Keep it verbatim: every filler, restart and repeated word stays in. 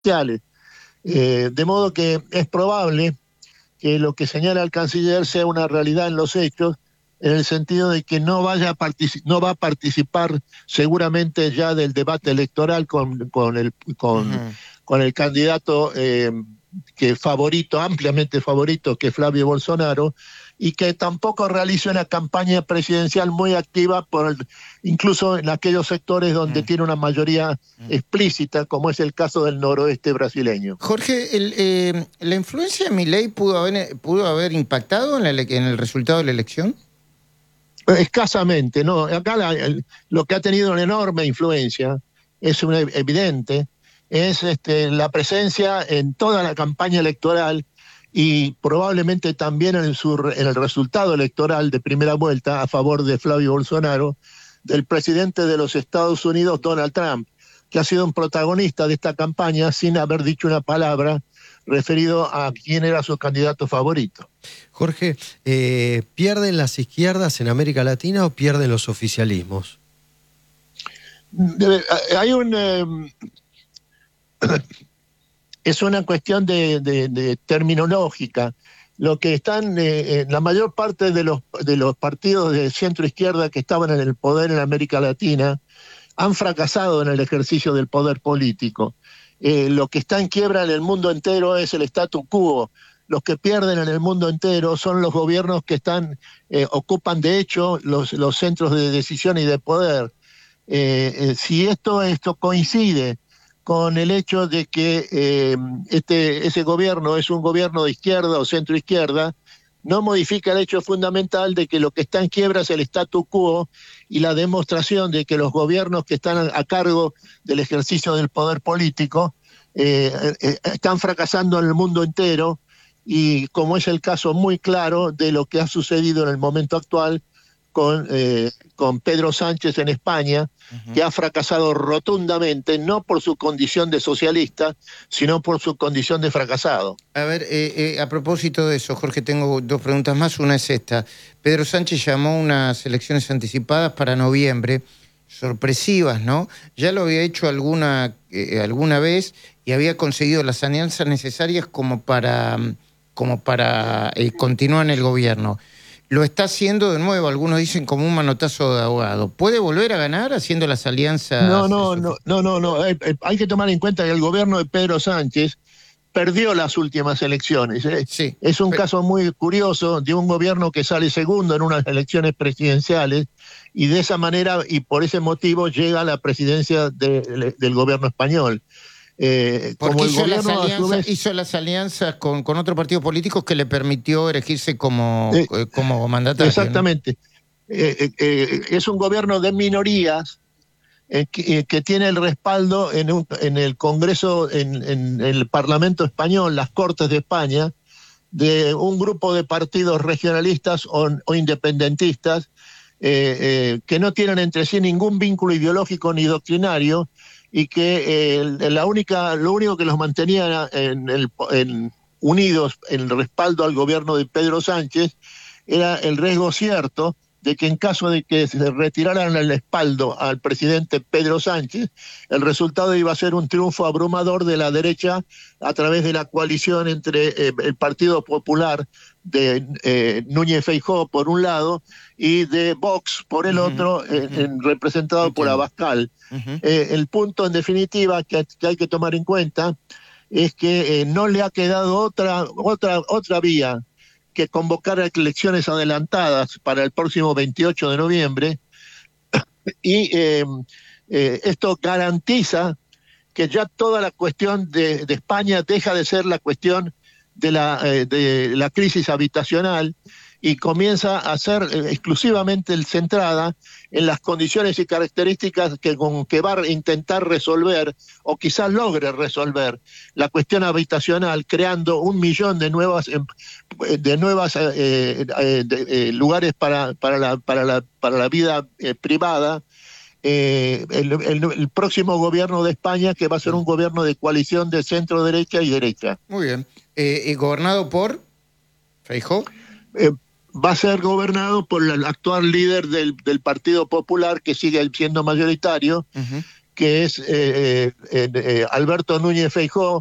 presidenciales. Eh, de modo que es probable que lo que señala el canciller sea una realidad en los hechos, en el sentido de que no vaya a particip- no va a participar seguramente ya del debate electoral con, con, el, con, Uh-huh. con el candidato eh, que favorito, ampliamente favorito, que es Flavio Bolsonaro, y que tampoco realice una campaña presidencial muy activa, por el, incluso en aquellos sectores donde Uh-huh. tiene una mayoría explícita, como es el caso del noroeste brasileño. Jorge, el, eh, ¿la influencia de Milei pudo haber, pudo haber impactado en, la, en el resultado de la elección? Escasamente, ¿no? Acá la, el, lo que ha tenido una enorme influencia, es una, evidente, es este, la presencia en toda la campaña electoral y probablemente también en, su, en el resultado electoral de primera vuelta a favor de Flavio Bolsonaro, del presidente de los Estados Unidos, Donald Trump, que ha sido un protagonista de esta campaña sin haber dicho una palabra referido a quién era su candidato favorito. Jorge, eh, ¿pierden las izquierdas en América Latina o pierden los oficialismos? Hay un... Eh, es una cuestión de, de, de terminológica. Lo que están, eh, la mayor parte de los, de los partidos de centro izquierda que estaban en el poder en América Latina han fracasado en el ejercicio del poder político. Eh, lo que está en quiebra en el mundo entero es el statu quo. Los que pierden en el mundo entero son los gobiernos que están, eh, ocupan de hecho los, los centros de decisión y de poder. Eh, eh, si esto, esto coincide con el hecho de que eh, este, ese gobierno es un gobierno de izquierda o centro izquierda, no modifica el hecho fundamental de que lo que está en quiebra es el statu quo y la demostración de que los gobiernos que están a, a cargo del ejercicio del poder político eh, eh, están fracasando en el mundo entero, y como es el caso muy claro de lo que ha sucedido en el momento actual con, eh, con Pedro Sánchez en España, uh-huh. que ha fracasado rotundamente, no por su condición de socialista, sino por su condición de fracasado. A ver, eh, eh, a propósito de eso, Jorge, tengo dos preguntas más. Una es esta. Pedro Sánchez llamó unas elecciones anticipadas para noviembre, sorpresivas, ¿no? Ya lo había hecho alguna, eh, alguna vez y había conseguido las alianzas necesarias como para, como para eh, continuar en el gobierno. Lo está haciendo de nuevo, algunos dicen como un manotazo de ahogado. ¿Puede volver a ganar haciendo las alianzas? No, no, no, no, no, no. Hay, hay que tomar en cuenta que el gobierno de Pedro Sánchez perdió las últimas elecciones. ¿eh? Sí, es un pero... caso muy curioso de un gobierno que sale segundo en unas elecciones presidenciales y de esa manera y por ese motivo llega a la presidencia de, de, del gobierno español. Eh, como el hizo, gobierno, las alianzas, vez, hizo las alianzas con, con otro partido político que le permitió elegirse como, eh, eh, como mandatario. Exactamente. ¿No? Eh, eh, es un gobierno de minorías eh, que, eh, que tiene el respaldo en, un, en el Congreso, en, en el Parlamento español, las Cortes de España, de un grupo de partidos regionalistas o, o independentistas eh, eh, que no tienen entre sí ningún vínculo ideológico ni doctrinario, y que eh, la única, lo único que los mantenía en el, en, unidos en el respaldo al gobierno de Pedro Sánchez era el riesgo cierto de que en caso de que se retiraran el respaldo al presidente Pedro Sánchez, el resultado iba a ser un triunfo abrumador de la derecha a través de la coalición entre eh, el Partido Popular de eh, Núñez Feijóo por un lado y de Vox por el uh-huh, otro, eh, uh-huh. en, representado Entiendo. por Abascal. Uh-huh. Eh, el punto en definitiva que, que hay que tomar en cuenta es que eh, no le ha quedado otra, otra, otra vía que convocar elecciones adelantadas para el próximo veintiocho de noviembre, y eh, eh, esto garantiza que ya toda la cuestión de, de España deja de ser la cuestión de la, eh, de la crisis habitacional y comienza a ser exclusivamente centrada en las condiciones y características que, con que va a intentar resolver, o quizás logre resolver, la cuestión habitacional, creando un millón de nuevas, de nuevas eh, eh, de, eh, lugares para, para, la, para, la, para la vida eh, privada. Eh, el, el, el próximo gobierno de España, que va a ser un gobierno de coalición de centro-derecha y derecha. Muy bien. Eh, ¿Y gobernado por Feijóo? Eh, va a ser gobernado por el actual líder del, del Partido Popular, que sigue siendo mayoritario, uh-huh. que es eh, eh, eh, Alberto Núñez Feijóo,